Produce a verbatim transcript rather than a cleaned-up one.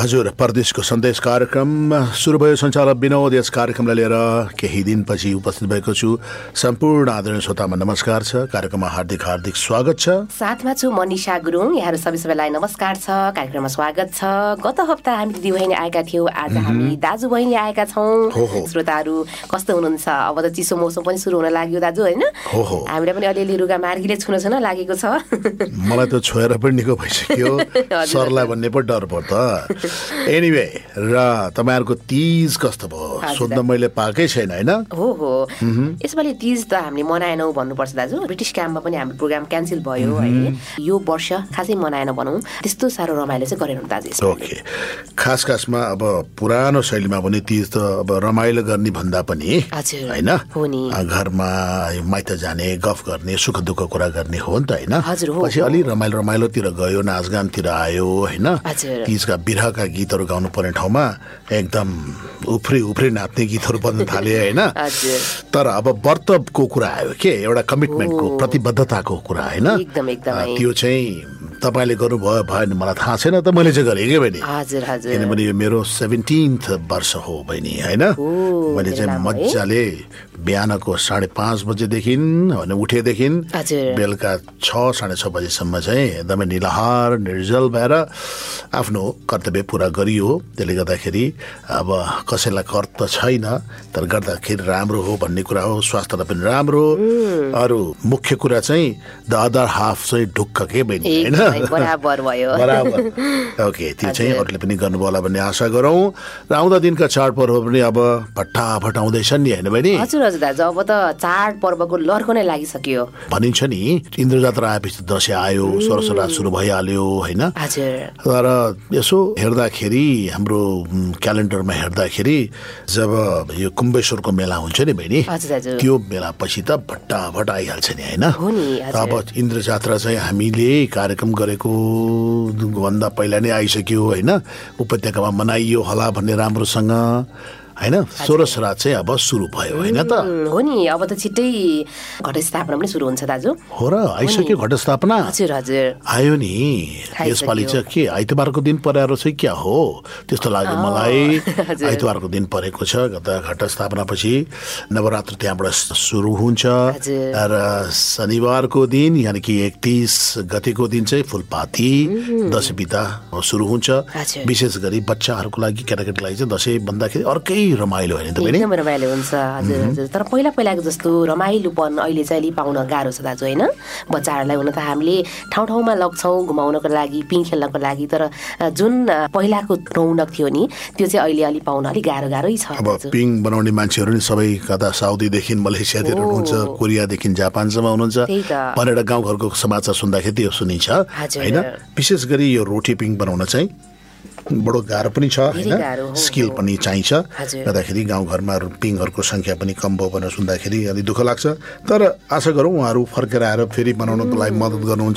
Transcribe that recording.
हजुर, परदेशको सन्देश कार्यक्रम सुरु भयो। सञ्चालक विनोद यस कार्यक्रमलाई लिएर केही दिनपछि उपस्थित भएको छु। सम्पूर्ण आदरणीय श्रोतामा नमस्कार छ। कार्यक्रममा हार्दिक हार्दिक स्वागत छ। साथमा छु मनिषा गुरुङ। यहाँहरू सबै सबैलाई नमस्कार छ। कार्यक्रममा स्वागत छ। गत हप्ता हामी दिदी बहिनी आएका थियौँ, आज हामी दाजु बहिनी आएका छौँ। श्रोताहरू कस्तो हुनुहुन्छ? अब त चिसो मौसम पनि सुरु हुन लाग्यो दाजु, होइन? हामीलाई पनि अलिअलि रुगा मार्गीले छुन छुन लागेको छ। मलाई त छोएर पनि निको भइसक्यो, सरलाई भन्ने पनि डर पर्छ। एनिवे, र तपाईहरुको तीज कस्तो भयो? सोध्न मैले पाएकै छैन, हैन? हो हो, यसपालि तीज त हामीले मनाएनौँ भन्नुपर्छ दाजु। ब्रिटिश क्याम्पमा पनि हाम्रो प्रोग्राम क्यान्सल भयो है। यो वर्ष खासै मनाएन भनौँ, त्यस्तो साह्रो रमाइलो चाहिँ गरेनौँ दाजु। ओके, खास खासमा अब पुरानो शैलीमा पनि तीज त अब रमाइलो गर्ने भन्दा पनि, हैन? घरमा माइत जाने, गफ गर्ने, सुख दुःख कुरा गर्ने हो नि त, हैन? पछि अलि रमाइलो रमाइलोतिर गयो, नाचगानतिर आयो, हैन? तीजका बिरह का गीतहरू गाउनु पर्ने ठाउँमा एकदम उफ्री उफ्री नाच्ने गीतहरू बन्न थाले, हैन? तर अब व्रतको कुरा आयो के, एउटा कमिटमेन्टको, प्रतिबद्धताको कुरा, हैन? त्यो चाहिँ तपाईले गर्नुभयो भएन मलाई थाहा छैन, त मैले चाहिँ गरेँ के बहिनी। किनभने यो मेरो सेभेन्टिन्थ वर्ष हो बहिनी, हैन? मैले चाहिँ मजाले बिहानको साढे पाँच बजेदेखि भने उठेदेखि बेलुका छ साढे छ बजेसम्म चाहिँ एकदमै निलाहार निर्जल भएर आफ्नो कर्तव्य पुरा गरियो। त्यसले गर्दाखेरि अब कसैलाई कर त छैन, तर गर्दाखेरि राम्रो हो भन्ने कुरा हो, स्वास्थ्यलाई पनि राम्रो। अरू मुख्य कुरा चाहिँ द अदर हाफ चाहिँ ढुक्क के बहिनी, हैन? बराबर भयो, बराबर। ओके, त्यो चाहिँ अरूले पनि गर्नुभयो होला भन्ने आशा गरौँ। र आउँदा दिनका चाडपर्व पनि अब फटाफट आउँदैछन् नि, हैन बहिनी? हजुर हजुर दाजु, अब त चाड पर्वको लर्को नै लागिसक्यो भनिन्छ नि। इन्द्र जात्रा आएपछि दसैँ आयो, सरसरा सुरु भइहाल्यो, हैन? तर यसो हेर्दाखेरि हाम्रो क्यालेन्डरमा हेर्दाखेरि जब यो कुम्भेश्वरको मेला हुन्छ नि बहिनी, त्यो मेला पछि त फटाफट आइहाल्छ नि, हैन? अब इन्द्र जात्रा चाहिँ हामीले कार्यक्रम गरेको भन्दा पहिला नै आइसक्यो, हैन? उपत्यकामा मनाइयो होला भन्ने राम्रोसँग, हैन? सोह्र श्राद्ध चाहिँ अब सुरु भयो, हैन त? हो नि, अब त छिट्टै घटस्थापना पनि सुरु हुन्छ दाजु। हो र, आइसक्यो घटस्थापना। हजुर हजुर, आयो नि। यसपालि चाहिँ के आइतबारको दिन परेर चाहिँ क्या हो त्यस्तो लाग्यो मलाई। आइतबारको दिन परेको छ। घटस्थापना पछि नवरात्र त्यहाँबाट सुरु हुन्छ र शनिबारको दिन यानि कि एकतीस गतेको दिन चाहिँ फुलपाती दसैँ बिदा सुरु हुन्छ। विशेष गरी बच्चाहरूको लागि, केटाकेटीको लागि चाहिँ दसैँ भन्दाखेरि अर्कै रमाइलो होइन त बहिनी? एकदमै रमाइलो हुन्छ। हजुर हजुर, तर पहिला पहिलाको जस्तो रमाइलोपन अहिले चाहिँ अलि पाउन गाह्रो छ दाजु, होइन? बच्चाहरूलाई हुन त हामीले ठाउँ ठाउँमा लग्छौँ घुमाउनको लागि, पिङ खेल्नको लागि, तर जुन पहिलाको रौनक थियो नि त्यो चाहिँ अहिले अलि पाउन अलिक गाह्रो गाह्रै छ। अब पिङ बनाउने मान्छेहरू नि सबै कता साउदीदेखि मलेसियातिर हुनुहुन्छ, कोरियादेखि जापानसम्म हुनुहुन्छ भनेर गाउँघरको समाचार सुन्दाखेरि त्यो सुनिन्छ, होइन? विशेष गरी यो रोटी पिङ बनाउन चाहिँ बडो गाह्रो पनि छ, हैन? स्किल पनि चाहिन्छ। गर्दाखेरि गाउँघरमा पिङहरूको संख्या पनि कम भयो भनेर सुन्दाखेरि अलि दुःख लाग्छ। तर आशा गरौँ उहाँहरू फर्केर आएर फेरि बनाउनको लागि मद्दत गर्नुहुन्छ